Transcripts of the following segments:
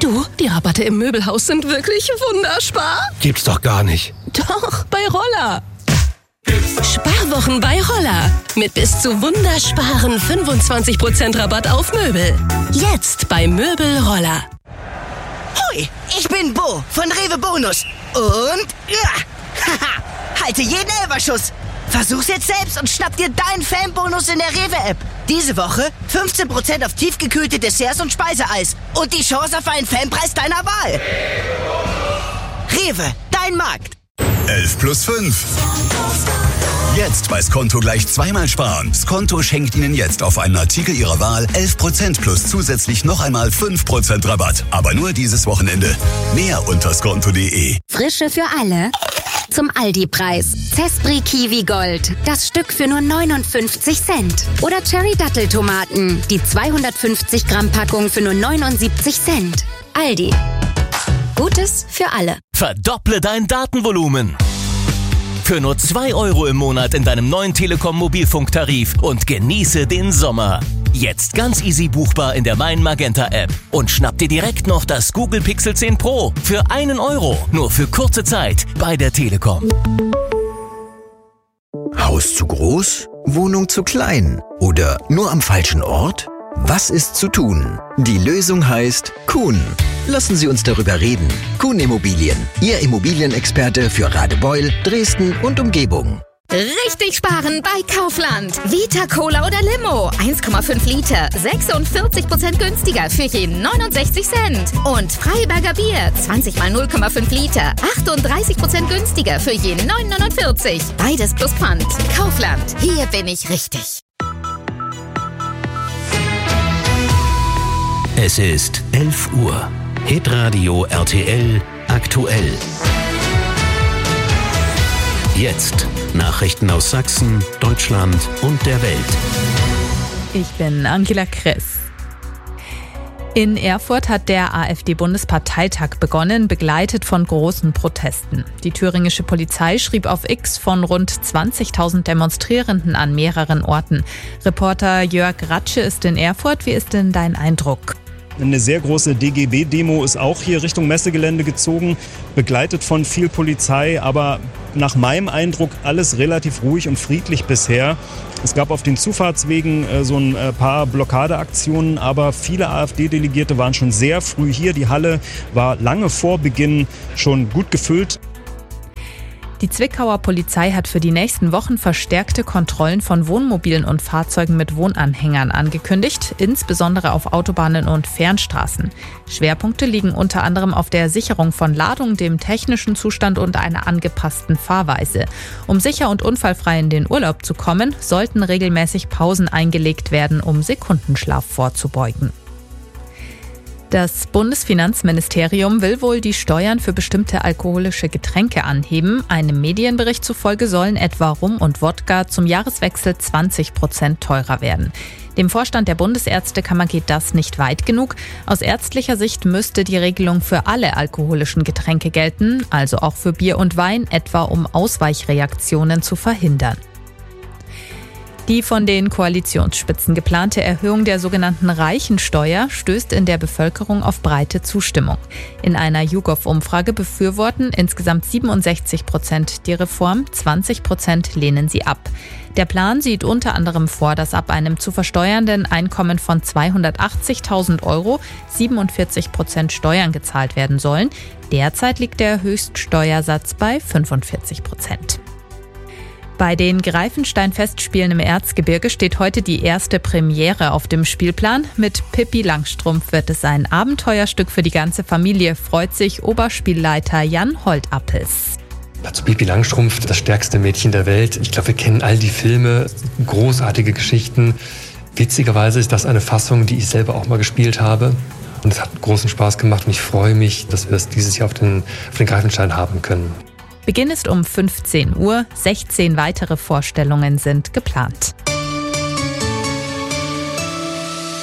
Du, die Rabatte im Möbelhaus sind wirklich wunderbar. Gibt's doch gar nicht. Doch, bei Roller. Sparwochen bei Roller. Mit bis zu wundersparen 25% Rabatt auf Möbel. Jetzt bei Möbel Roller. Hoi, ich bin Bo von Rewe Bonus. Und haha, halte jeden Elferschuss. Versuch's jetzt selbst und schnapp dir deinen Fanbonus in der Rewe-App. Diese Woche 15% auf tiefgekühlte Desserts und Speiseeis. Und die Chance auf einen Fanpreis deiner Wahl. Rewe, dein Markt. 11 plus 5. Jetzt bei Skonto gleich zweimal sparen. Skonto schenkt Ihnen jetzt auf einen Artikel Ihrer Wahl 11% plus zusätzlich noch einmal 5% Rabatt. Aber nur dieses Wochenende. Mehr unter skonto.de. Frische für alle. Zum Aldi-Preis. Zespri Kiwi Gold. Das Stück für nur 59 Cent. Oder Cherry Datteltomaten. Die 250 Gramm Packung für nur 79 Cent. Aldi. Gutes für alle. Verdopple dein Datenvolumen. Für nur 2 € im Monat in deinem neuen Telekom-Mobilfunktarif und genieße den Sommer. Jetzt ganz easy buchbar in der Mein Magenta App. Und schnapp dir direkt noch das Google Pixel 10 Pro für 1 €. Nur für kurze Zeit bei der Telekom. Haus zu groß? Wohnung zu klein? Oder nur am falschen Ort? Was ist zu tun? Die Lösung heißt Kuhn. Lassen Sie uns darüber reden. Kuhn Immobilien, Ihr Immobilienexperte für Radebeul, Dresden und Umgebung. Richtig sparen bei Kaufland. Vita Cola oder Limo. 1,5 Liter. 46% günstiger für jeden 69 Cent. Und Freiberger Bier. 20 mal 0,5 Liter. 38% günstiger für jeden 9,49. Beides plus Pfand. Kaufland. Hier bin ich richtig. Es ist 11 Uhr. Hitradio RTL aktuell. Jetzt Nachrichten aus Sachsen, Deutschland und der Welt. Ich bin Angela Kress. In Erfurt hat der AfD-Bundesparteitag begonnen, begleitet von großen Protesten. Die thüringische Polizei schrieb auf X von rund 20.000 Demonstrierenden an mehreren Orten. Reporter Jörg Ratsche ist in Erfurt. Wie ist denn dein Eindruck? Eine sehr große DGB-Demo ist auch hier Richtung Messegelände gezogen, begleitet von viel Polizei, aber nach meinem Eindruck alles relativ ruhig und friedlich bisher. Es gab auf den Zufahrtswegen so ein paar Blockadeaktionen, aber viele AfD-Delegierte waren schon sehr früh hier. Die Halle war lange vor Beginn schon gut gefüllt. Die Zwickauer Polizei hat für die nächsten Wochen verstärkte Kontrollen von Wohnmobilen und Fahrzeugen mit Wohnanhängern angekündigt, insbesondere auf Autobahnen und Fernstraßen. Schwerpunkte liegen unter anderem auf der Sicherung von Ladung, dem technischen Zustand und einer angepassten Fahrweise. Um sicher und unfallfrei in den Urlaub zu kommen, sollten regelmäßig Pausen eingelegt werden, um Sekundenschlaf vorzubeugen. Das Bundesfinanzministerium will wohl die Steuern für bestimmte alkoholische Getränke anheben. Einem Medienbericht zufolge sollen etwa Rum und Wodka zum Jahreswechsel 20% teurer werden. Dem Vorstand der Bundesärztekammer geht das nicht weit genug. Aus ärztlicher Sicht müsste die Regelung für alle alkoholischen Getränke gelten, also auch für Bier und Wein, etwa um Ausweichreaktionen zu verhindern. Die von den Koalitionsspitzen geplante Erhöhung der sogenannten Reichensteuer stößt in der Bevölkerung auf breite Zustimmung. In einer YouGov-Umfrage befürworten insgesamt 67% die Reform, 20% lehnen sie ab. Der Plan sieht unter anderem vor, dass ab einem zu versteuernden Einkommen von 280.000 € 47% Steuern gezahlt werden sollen. Derzeit liegt der Höchststeuersatz bei 45%. Bei den Greifenstein-Festspielen im Erzgebirge steht heute die erste Premiere auf dem Spielplan. Mit Pippi Langstrumpf wird es ein Abenteuerstück für die ganze Familie, freut sich Oberspielleiter Jan Holtappels. Also Pippi Langstrumpf, das stärkste Mädchen der Welt. Ich glaube, wir kennen all die Filme, großartige Geschichten. Witzigerweise ist das eine Fassung, die ich selber auch mal gespielt habe. Und es hat großen Spaß gemacht und ich freue mich, dass wir es dieses Jahr auf den Greifenstein haben können. Beginn ist um 15 Uhr, 16 weitere Vorstellungen sind geplant.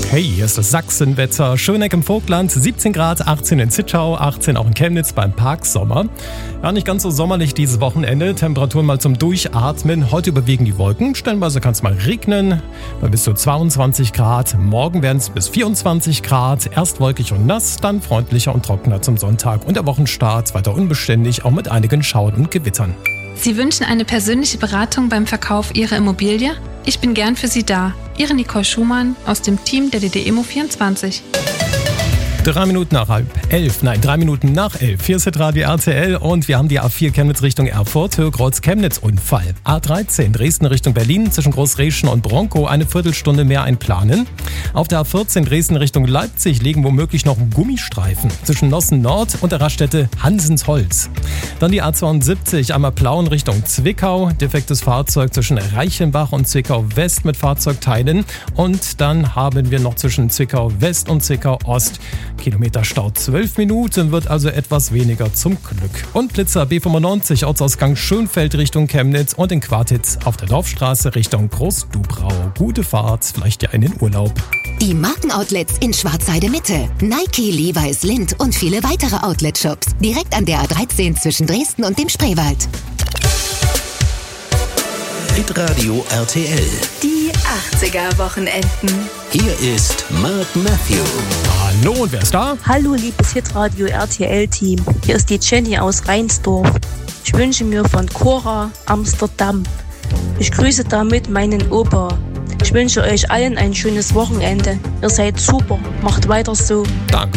Hey, hier ist das Sachsenwetter. Schöneck im Vogtland, 17 Grad, 18 in Zittau, 18 auch in Chemnitz beim Parksommer. Ja, nicht ganz so sommerlich dieses Wochenende. Temperaturen mal zum Durchatmen. Heute überwiegen die Wolken. Stellenweise kann es mal regnen. Bei bis zu 22 Grad. Morgen werden es bis 24 Grad. Erst wolkig und nass, dann freundlicher und trockener zum Sonntag. Und der Wochenstart weiter unbeständig, auch mit einigen Schauern und Gewittern. Sie wünschen eine persönliche Beratung beim Verkauf Ihrer Immobilie? Ich bin gern für Sie da. Ihre Nicole Schumann aus dem Team der DD Immo24. 3 Minuten nach 11. Hier ist Hitradio RTL und wir haben die A4 Chemnitz Richtung Erfurt, Höhe-Kreuz Chemnitz Unfall. A13 Dresden Richtung Berlin zwischen Großreschen und Bronkow eine Viertelstunde mehr einplanen. Auf der A14 Dresden Richtung Leipzig liegen womöglich noch Gummistreifen zwischen Nossen Nord und der Raststätte Hansensholz. Dann die A72 einmal Plauen Richtung Zwickau, defektes Fahrzeug zwischen Reichenbach und Zwickau West mit Fahrzeugteilen und dann haben wir noch zwischen Zwickau West und Zwickau Ost Kilometer Stau 12 Minuten, wird also etwas weniger zum Glück. Und Blitzer B95, Ortsausgang Schönfeld Richtung Chemnitz und in Quartitz auf der Dorfstraße Richtung Großdubrau. Gute Fahrt, vielleicht ja in den Urlaub. Die Markenoutlets in Schwarzheide Mitte. Nike, Levi's, Lindt und viele weitere Outlet-Shops. Direkt an der A13 zwischen Dresden und dem Spreewald. Hitradio RTL. Die 80er-Wochenenden. Hier ist Mark Matthew. Hallo, und wer ist da? Hallo, liebes Hitradio RTL-Team. Hier ist die Jenny aus Reinsdorf. Ich wünsche mir von Cora Amsterdam. Ich grüße damit meinen Opa. Ich wünsche euch allen ein schönes Wochenende. Ihr seid super. Macht weiter so. Danke.